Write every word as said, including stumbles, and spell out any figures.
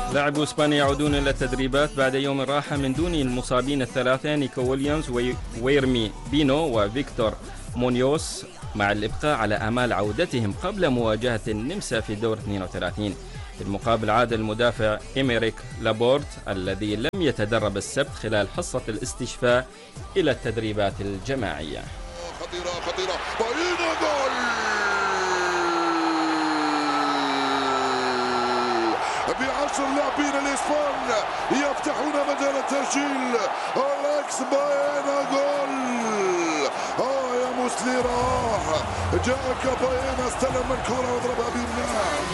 لاعبو إسبانيا يعودون إلى التدريبات بعد يوم راحة من دون المصابين الثلاثة نيكو ويليامز ويرمي بينو وفيكتور مونيوس، مع الإبقاء على آمال عودتهم قبل مواجهة النمسا في دور اثنين وثلاثين. في المقابل عاد المدافع إيميريك لابورت الذي لم يتدرب السبت خلال حصة الاستشفاء إلى التدريبات الجماعية. خطيرة خطيرة باينا جول بعشر لاعبين الإسبان يفتحون مجال التسجيل. أليكس باينا جول. آه يا مسلي راح جاء باينا استلم الكرة وضربها بالنار.